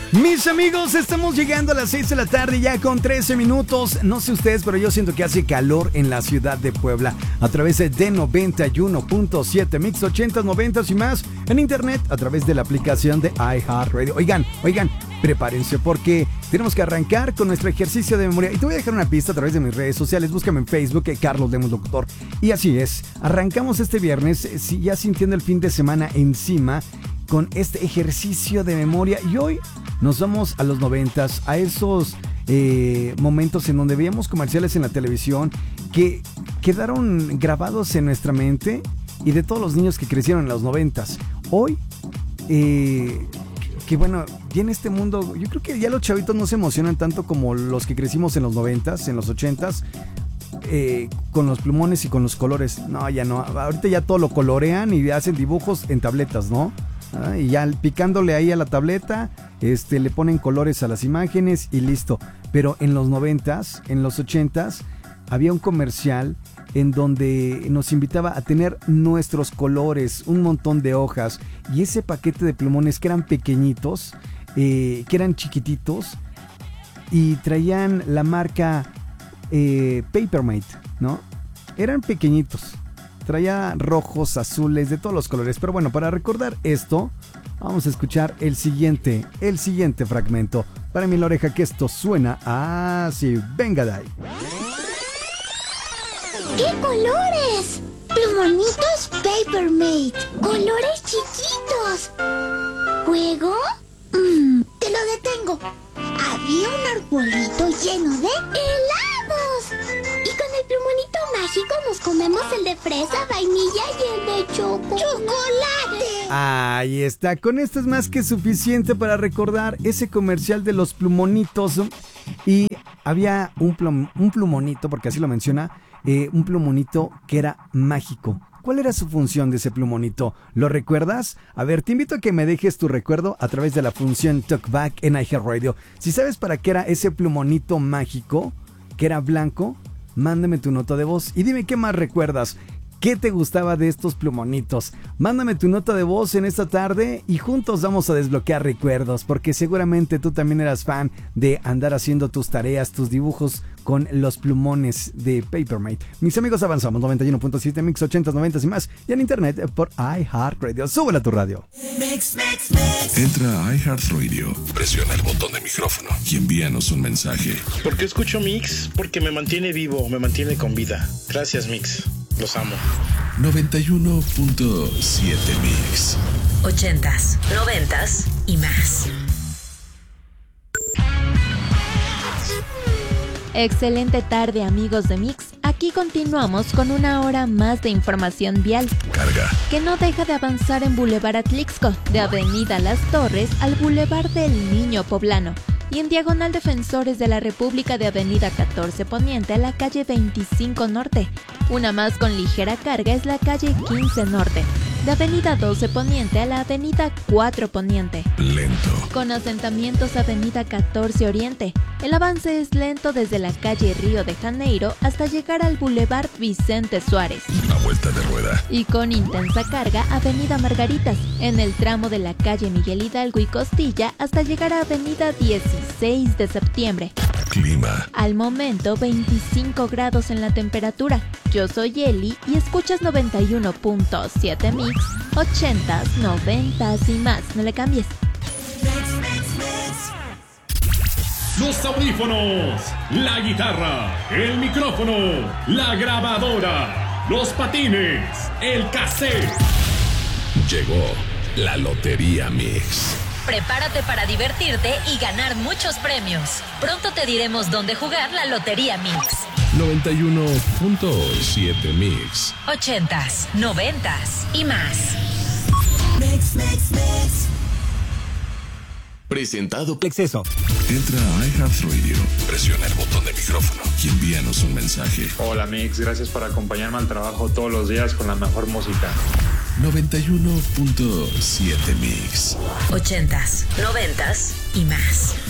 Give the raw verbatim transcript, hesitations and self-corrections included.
Mis amigos, estamos llegando a las seis de la tarde ya con trece minutos. No sé ustedes, pero yo siento que hace calor en la ciudad de Puebla. A través de noventa y uno punto siete Mix ochentas, noventas y más. En internet, a través de la aplicación de iHeartRadio. Oigan, oigan, prepárense porque tenemos que arrancar con nuestro ejercicio de memoria. Y te voy a dejar una pista a través de mis redes sociales. Búscame en Facebook, Carlos Lemus Locutor. Y así es, arrancamos este viernes, ya sintiendo el fin de semana encima, con este ejercicio de memoria. Y hoy nos vamos a los noventas, a esos eh, momentos en donde veíamos comerciales en la televisión que quedaron grabados en nuestra mente, y de todos los niños que crecieron en los noventas. Hoy, eh, que, que bueno, ya en este mundo, yo creo que ya los chavitos no se emocionan tanto como los que crecimos en los noventas, en los ochentas, eh, con los plumones y con los colores. No, ya no, ahorita ya todo lo colorean y hacen dibujos en tabletas, ¿no? Ah, y ya picándole ahí a la tableta, este, le ponen colores a las imágenes y listo. Pero en los noventas, en los ochentas, había un comercial en donde nos invitaba a tener nuestros colores, un montón de hojas, y ese paquete de plumones que eran pequeñitos, eh, que eran chiquititos, y traían la marca eh, Papermate, ¿no? Eran pequeñitos. Traía rojos, azules, de todos los colores. Pero bueno, para recordar esto, vamos a escuchar el siguiente, el siguiente fragmento. Para mi la oreja que esto suena así. Venga de ahí. ¡Qué colores! Plumonitos Papermate. Colores chiquitos. ¿Juego? Mm, te lo detengo. Había un arbolito lleno de helados. Y con el plumonito mágico nos comemos el de fresa, vainilla y el de choco. ¡Chocolate! Ahí está. Con esto es más que suficiente para recordar ese comercial de los plumonitos. Y había un, plum, un plumonito, porque así lo menciona, eh, un plumonito que era mágico. ¿Cuál era su función de ese plumonito? ¿Lo recuerdas? A ver, te invito a que me dejes tu recuerdo a través de la función Talkback en iHeartRadio. Si sabes para qué era ese plumonito mágico, que era blanco, mándame tu nota de voz y dime qué más recuerdas. ¿Qué te gustaba de estos plumonitos? Mándame tu nota de voz en esta tarde y juntos vamos a desbloquear recuerdos, porque seguramente tú también eras fan de andar haciendo tus tareas, tus dibujos con los plumones de Papermate. Mis amigos, avanzamos. noventa y uno punto siete Mix ochentas, noventas y más, y en internet por iHeartRadio. Súbela a tu radio. Mix, mix, mix. Entra a iHeartRadio, presiona el botón de micrófono y envíanos un mensaje. ¿Por qué escucho Mix? Porque me mantiene vivo, me mantiene con vida. Gracias, Mix. Los amo. noventa y uno punto siete Mix. Ochentas, noventas y más. Excelente tarde, amigos de Mix. Aquí continuamos con una hora más de información vial. Carga. Que no deja de avanzar en Boulevard Atlixco, de Avenida Las Torres al Boulevard del Niño Poblano. Y en diagonal Defensores de la República, de Avenida catorce Poniente a la calle veinticinco Norte. Una más con ligera carga es la calle quince Norte, de Avenida doce Poniente a la Avenida cuatro Poniente. Lento. Con asentamientos Avenida catorce Oriente. El avance es lento desde la calle Río de Janeiro hasta llegar al Boulevard Vicente Suárez. Una vuelta de rueda. Y con intensa carga Avenida Margaritas, en el tramo de la calle Miguel Hidalgo y Costilla hasta llegar a Avenida dieciséis de septiembre. Clima. Al momento veinticinco grados en la temperatura. Yo soy Eli y escuchas noventa y uno punto siete Mix, ochentas, noventas y más. No le cambies. Los audífonos, la guitarra, el micrófono, la grabadora, los patines, el cassette. Llegó la Lotería Mix. Prepárate para divertirte y ganar muchos premios. Pronto te diremos dónde jugar la Lotería Mix. noventa y uno punto siete Mix. Ochentas, noventas y más. Mix, mix, mix. Presentado por Exceso. Entra a iHeartRadio, presiona el botón de micrófono y envíanos un mensaje. Hola Mix, gracias por acompañarme al trabajo todos los días con la mejor música. noventa y uno punto siete Mix. Ochentas, noventas y más.